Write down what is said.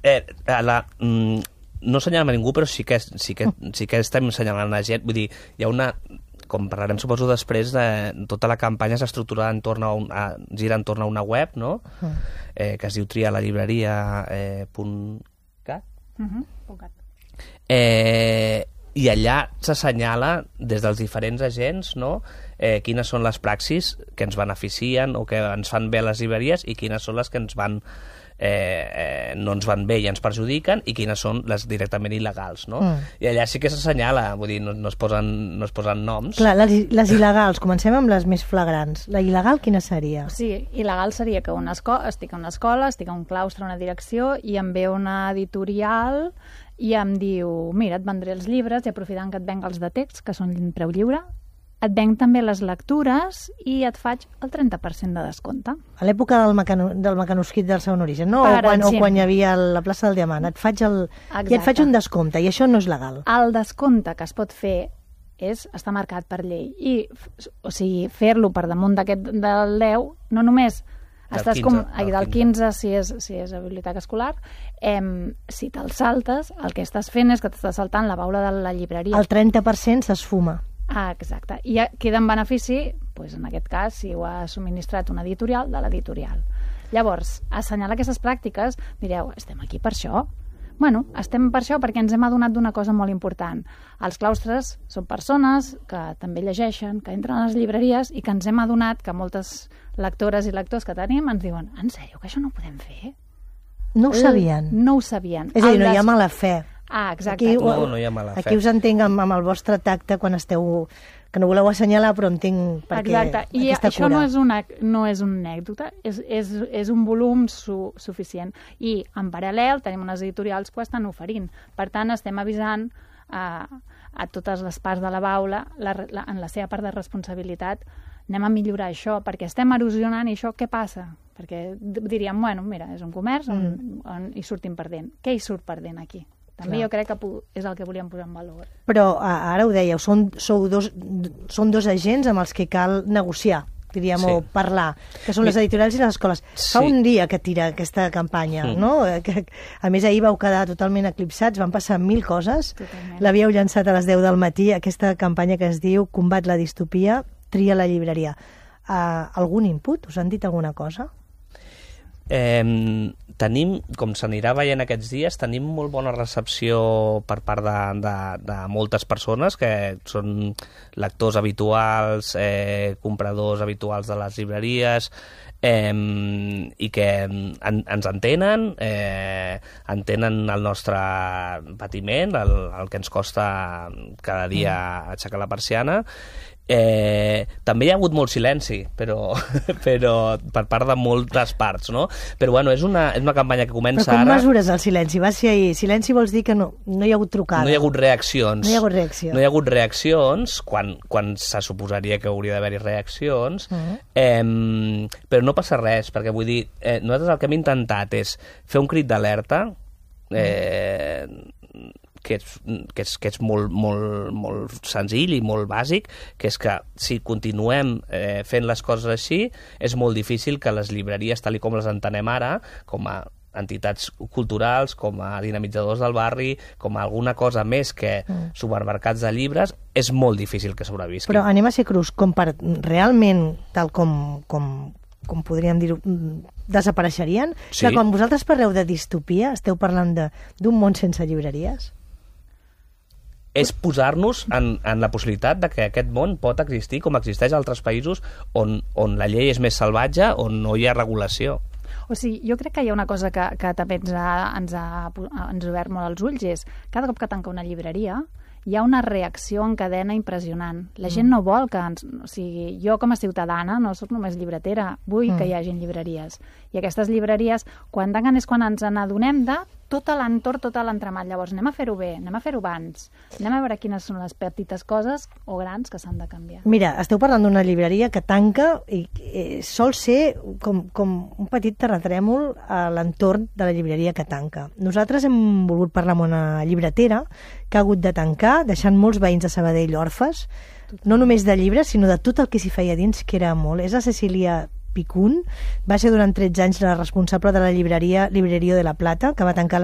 no assenyalem a ningú, però sí que estem assenyalant la gent. Vull dir, hi ha una... Com parlarem, suposo, després, tota la campanya s'estructura gira entorn a una web, no? Que es diu trialallibreria.cat. I allà s'assenyala des dels diferents agents, no?, quines són les praxis que ens beneficien o que ens fan bé a les llibreries i quines són les que no ens van bé i ens perjudiquen i quines són les directament il·legals, no? I allà sí que s'assenyala, vull dir, no es posen noms. Clar, les il·legals, comencem amb les més flagrants. La il·legal quina seria? Sí, il·legal seria que estic a una escola, estic a un claustre, a una direcció, i em ve una editorial i em diu, mira, et vendré els llibres i aprofitant que et venc els de text, que són preu lliure, et venc també les lectures i et faig el 30% de descompte. A l'època del mecanoscrit del segon origen, no? O quan hi havia la plaça del Diamant. I et faig un descompte, i això no és legal. El descompte que es pot fer està marcat per llei. O sigui, fer-lo per damunt del 10, no només... Del 15, si és a biblioteca escolar, si te'l saltes, el que estàs fent és que t'estàs saltant la baula de la llibreria. El 30% s'esfuma. Exacte. I queda en benefici, en aquest cas, si ho ha subministrat una editorial, de l'editorial. Llavors, assenyalar aquestes pràctiques, direu, estem aquí per això? Bueno, estem per això perquè ens hem adonat d'una cosa molt important. Els claustres són persones que també llegeixen, que entren a les llibreries i que ens hem adonat que moltes lectores i lectors que tenim ens diuen, en sèrio, que això no ho podem fer? No ho sabien. No ho sabien. És a dir, no hi ha mala fe. Exacte. No hi ha mala fe. Aquí us entenc amb el vostre tacte quan esteu... que no voleu assenyalar, però entenc per què aquesta cura. I això no és una anècdota, és un volum suficient. I, en paral·lel, tenim unes editorials que ho estan oferint. Per tant, estem avisant a totes les parts de la baula, en la seva part de responsabilitat, anem a millorar això, perquè estem erosionant i això què passa? Perquè diríem, bueno, mira, és un comerç on hi sortim perdent. Què hi surt perdent aquí? També jo crec que és el que volíem posar en valor. Però ara ho dèieu, són dos agents amb els que cal negociar, diríem, o parlar, que són les editorials i les escoles. Fa un dia que tira aquesta campanya, no? Que, a més, ahir vau quedar totalment eclipsats, van passar 1000 coses. L'havíeu llançat a les 10 del matí, aquesta campanya que es diu Combat la distopia, tria la llibreria. Algun input? Us han dit alguna cosa? Tenim, com s'anirà veient aquests dies, tenim molt bona recepció per part de moltes persones que són lectors habituals, compradors habituals de les llibreries, i que ens entenen el nostre patiment, el que ens costa cada dia aixecar la persiana. També hi ha hagut molt silenci, però per part de moltes parts, no? Però bueno, és una campanya que comença ara... Però com mesures el silenci? Va ser ahir. Silenci vols dir que no hi ha hagut trucada. No hi ha hagut reaccions. No hi ha hagut reacció. No hi ha hagut reaccions, quan se suposaria que hauria d'haver-hi reaccions, però no passa res, perquè vull dir, nosaltres el que hem intentat és fer un crit d'alerta, que és molt senzill i molt bàsic, que és que si continuem fent les coses així, és molt difícil que les llibreries, tal com les entenem ara, com a entitats culturals, com a dinamitzadors del barri, com a alguna cosa més que supermercats de llibres, és molt difícil que sobrevisqui. Però anem a ser crus, com per realment, tal com podríem dir-ho, desapareixerien? Sí. Que quan vosaltres parleu de distopia, esteu parlant d'un món sense llibreries? És posar-nos en la possibilitat de que aquest món pot existir com existeix a altres països on la llei és més salvatge, on no hi ha regulació. O sigui, jo crec que hi ha una cosa que també ens ha obert molt els ulls, és cada cop que tanca una llibreria hi ha una reacció en cadena impressionant. La gent no vol que... O sigui, jo com a ciutadana no soc només llibretera, vull que hi hagin llibreries. I aquestes llibreries, quan tanquen és quan ens n'adonem de tot l'entorn, tot l'entramat. Llavors, anem a fer-ho bé, anem a fer-ho abans, anem a veure quines són les petites coses o grans que s'han de canviar. Mira, esteu parlant d'una llibreria que tanca i sol ser com un petit terratrèmol a l'entorn de la llibreria que tanca. Nosaltres hem volgut parlar amb una llibretera que ha hagut de tancar, deixant molts veïns de Sabadell orfes, no només de llibres, sinó de tot el que s'hi feia dins, que era molt. És la Cecília Picún, va ser durant 13 anys la responsable de la llibreria Librerio de la Plata, que va tancar